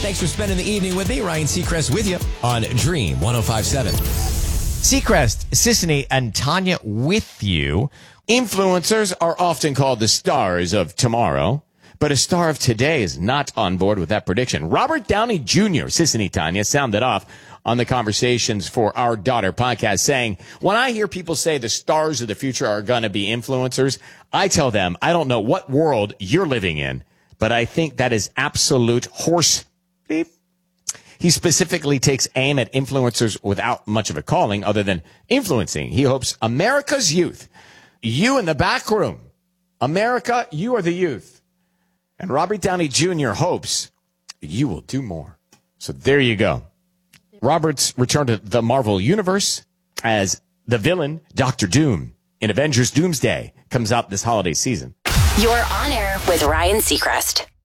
Thanks for spending the evening with me. Ryan Seacrest with you on Dream 105.7. Seacrest, Sissany, and Tanya with you. Influencers are often called the stars of tomorrow, but a star of today is not on board with that prediction. Robert Downey Jr., Sissany, Tanya, sounded off on the Conversations for Our Daughter podcast saying, when I hear people say the stars of the future are going to be influencers, I tell them, I don't know what world you're living in, but I think that is absolute horse beep. He specifically takes aim at influencers without much of a calling other than influencing. He hopes America's youth, you in the back room, America, you are the youth. And Robert Downey Jr. hopes you will do more. So there you go. Robert's return to the Marvel Universe as the villain, Doctor Doom, in Avengers Doomsday comes out this holiday season. You're on air with Ryan Seacrest.